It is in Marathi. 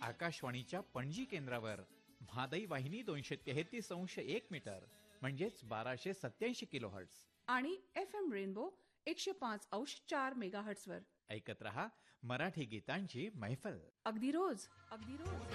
आकाशवाणीच्या पणजी केंद्रावर म्हादई वाहिनी 233.1 मीटर म्हणजेच 1287 किलोहर्ट्ज आणि FM रेनबो 105.4 मेगाहर्ट्झ वर ऐकत रहा मराठी गीतांची मैफल. अगदी रोज.